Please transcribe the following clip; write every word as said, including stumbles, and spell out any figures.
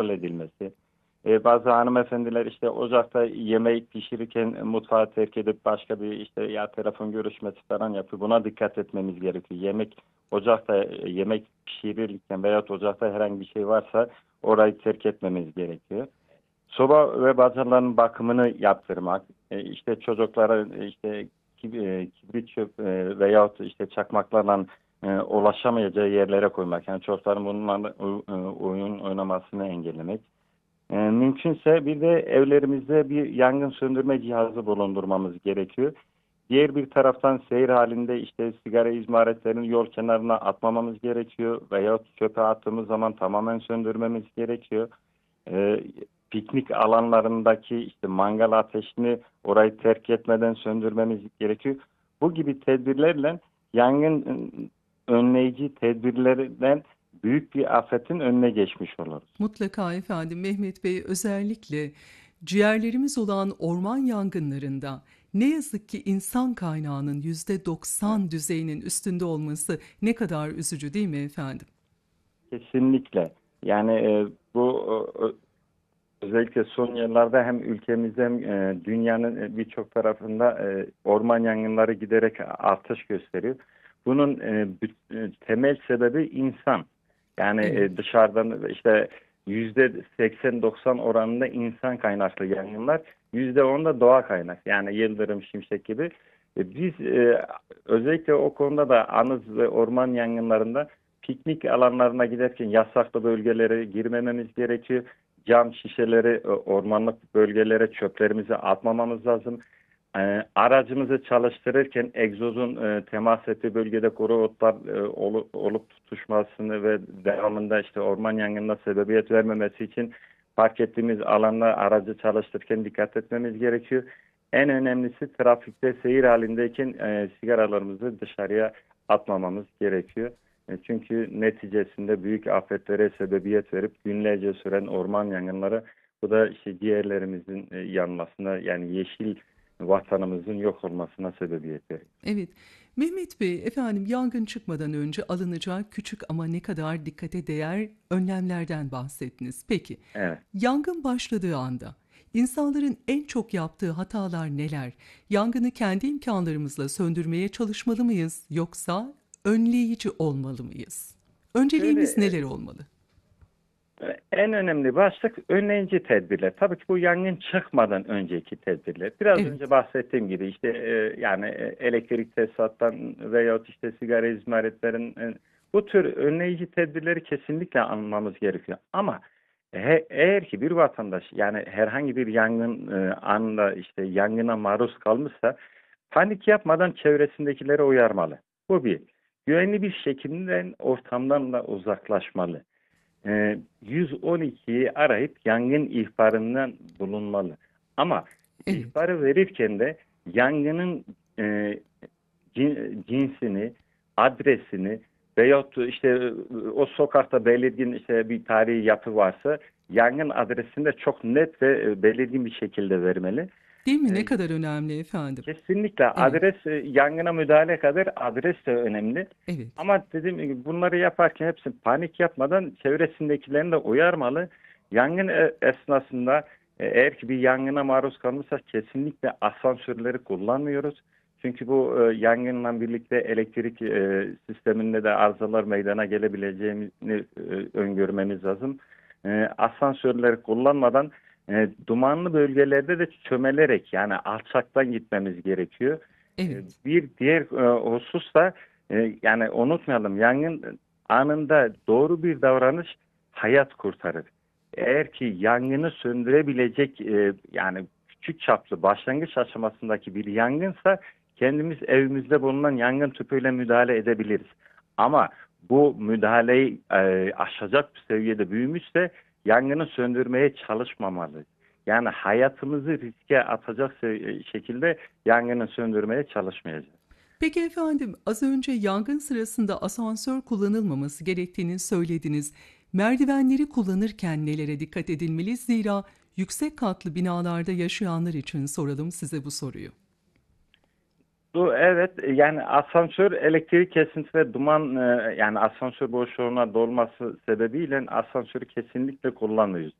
halledilmesi. E, bazı hanımefendiler işte ocakta yemek pişirirken mutfağı terk edip başka bir işte ya telefon görüşmesi falan yapıyor. Buna dikkat etmemiz gerekiyor. Yemek ocakta e, yemek pişirirken veya ocakta herhangi bir şey varsa orayı terk etmemiz gerekiyor. Soba ve bacaların bakımını yaptırmak, e, işte çocuklara e, işte kib- e, kibrit çöp e, veyahut işte çakmaklarla e, ulaşamayacağı yerlere koymak. Yani çocukların bununla e, oyun oynamasını engellemek. E, mümkünse bir de evlerimizde bir yangın söndürme cihazı bulundurmamız gerekiyor. Diğer bir taraftan seyir halinde işte sigara izmaritlerini yol kenarına atmamamız gerekiyor veyahut çöpe attığımız zaman tamamen söndürmemiz gerekiyor. E, Piknik alanlarındaki işte mangal ateşini orayı terk etmeden söndürmemiz gerekiyor. Bu gibi tedbirlerle yangın e, önleyici tedbirlerden büyük bir afetin önüne geçmiş oluruz. Mutlaka efendim. Mehmet Bey, özellikle ciğerlerimiz olan orman yangınlarında ne yazık ki insan kaynağının yüzde Evet, doksan düzeyinin üstünde olması ne kadar üzücü değil mi efendim? kesinlikle. Yani e, bu e, özellikle son yıllarda hem ülkemizde hem e, dünyanın e, birçok tarafında e, orman yangınları giderek artış gösteriyor. Bunun e, bü- e, temel sebebi insan. Yani Evet, e, dışarıdan işte yüzde seksen doksan oranında insan kaynaklı yangınlar, yüzde on da doğa kaynak. Yani yıldırım, şimşek gibi. E, biz e, özellikle o konuda da anız ve orman yangınlarında piknik alanlarına giderken yasaklı bölgelere girmememiz gerekiyor. Cam şişeleri e, ormanlık bölgelere çöplerimizi atmamamız lazım. E, aracımızı çalıştırırken egzozun e, temas ettiği bölgede kuru otlar e, olu- olup tutuşmasını ve devamında işte orman yangınına sebebiyet vermemesi için park ettiğimiz alanda aracı çalıştırırken dikkat etmemiz gerekiyor. En önemlisi trafikte seyir halindeyken e, sigaralarımızı dışarıya atmamamız gerekiyor. E, Çünkü neticesinde büyük afetlere sebebiyet verip günlerce süren orman yangınları, bu da işte ciğerlerimizin e, yanmasına, yani yeşil vatanımızın yok olmasına sebebiyet veriyor. evet. Mehmet Bey, efendim, yangın çıkmadan önce alınacak küçük ama ne kadar dikkate değer önlemlerden bahsettiniz. Peki, Evet. yangın başladığı anda insanların en çok yaptığı hatalar neler? Yangını kendi imkanlarımızla söndürmeye çalışmalı mıyız, yoksa önleyici olmalı mıyız? Önceliğimiz Şöyle neler olmalı? e, en önemli başlık önleyici tedbirler. Tabii ki bu yangın çıkmadan önceki tedbirler. Biraz Evet, önce bahsettiğim gibi işte e, yani e, elektrik tesisattan veyahut işte sigara izmaritlerin e, bu tür önleyici tedbirleri kesinlikle almamız gerekiyor. Ama He- eğer ki bir vatandaş yani herhangi bir yangın e, anında işte yangına maruz kalmışsa panik yapmadan çevresindekileri uyarmalı. Bu bir. Güvenli bir şekilde ortamdan da uzaklaşmalı. E, yüz on ikiyi arayıp yangın ihbarından bulunmalı. Ama evet, ihbarı verirken de yangının e, cin- cinsini, adresini veyahut da işte e, o sokakta belirgin işte bir tarihi yapı varsa yangın adresini de çok net ve e, belirgin bir şekilde vermeli. değil mi? Ne E, kadar önemli efendim. Kesinlikle Evet, adres e, yangına müdahale kadar adres de önemli. evet, Ama dediğim gibi bunları yaparken hepsi panik yapmadan çevresindekilerini de uyarmalı. Yangın e, esnasında e, eğer ki bir yangına maruz kalmışsak kesinlikle asansörleri kullanmıyoruz. Çünkü bu e, yangınla birlikte elektrik e, sisteminde de arızalar meydana gelebileceğini e, öngörmemiz lazım. E, asansörleri kullanmadan e, dumanlı bölgelerde de çömelerek yani alçaktan gitmemiz gerekiyor. E, evet. bir diğer e, husus da e, yani unutmayalım, yangın anında doğru bir davranış hayat kurtarır. Eğer ki yangını söndürebilecek e, yani küçük çaplı başlangıç aşamasındaki bir yangınsa kendimiz evimizde bulunan yangın tüpüyle müdahale edebiliriz. Ama bu müdahaleyi e, aşacak bir seviyede büyümüşse yangını söndürmeye çalışmamalı. Yani hayatımızı riske atacak se- şekilde yangını söndürmeye çalışmayacağız. Peki efendim, az önce yangın sırasında asansör kullanılmaması gerektiğini söylediniz. Merdivenleri kullanırken nelere dikkat edilmeli? Zira yüksek katlı binalarda yaşayanlar için soralım size bu soruyu. Bu evet, yani asansör elektrik kesintisi ve duman e, yani asansör boşluğuna dolması sebebiyle asansörü kesinlikle kullanmıyoruz.